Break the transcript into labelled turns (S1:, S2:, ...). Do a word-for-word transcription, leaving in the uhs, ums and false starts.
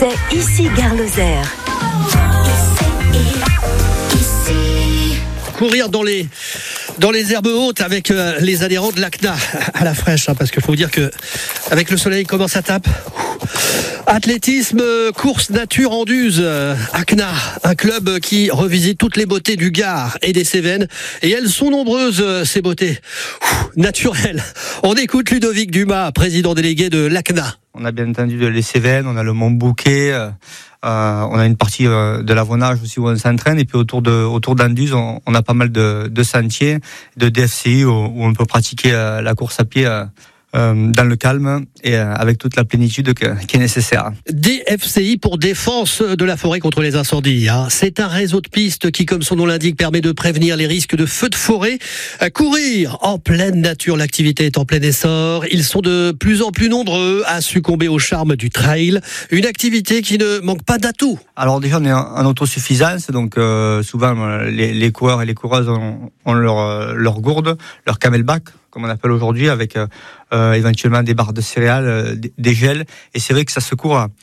S1: C'est ici Gare Lozère.
S2: Courir dans les dans les herbes hautes avec euh, les adhérents de l'A C N A à la fraîche, hein, parce qu'il faut vous dire que avec le soleil comment ça tape. Athlétisme, course nature Anduze, euh, A C N A, un club qui revisite toutes les beautés du Gard et des Cévennes, et elles sont nombreuses, euh, ces beautés Ouh, naturelles. On écoute Ludovic Dumas, président délégué de l'A C N A.
S3: On a bien entendu les Cévennes, on a le Mont Bouquet, euh, on a une partie euh, de l'Avonnage aussi où on s'entraîne, et puis autour de autour d'Anduze, on, on a pas mal de, de sentiers, de D F C I où, où on peut pratiquer euh, la course à pied euh, euh, dans le calme et euh, avec toute la plénitude que, qui est nécessaire.
S2: D F C I pour défense de la forêt contre les incendies. Hein. C'est un réseau de pistes qui, comme son nom l'indique, permet de prévenir les risques de feux de forêt. À courir en pleine nature, l'activité est en plein essor. Ils sont de plus en plus nombreux à succomber au charme du trail. Une activité qui ne manque pas d'atouts.
S3: Alors déjà, on est en autosuffisance, donc euh, souvent les, les coureurs et les coureuses ont, ont leur, leur gourde, leur camelback, comme on appelle aujourd'hui, avec euh, éventuellement des barres de céréales, euh, des gels. Et c'est vrai que ça se court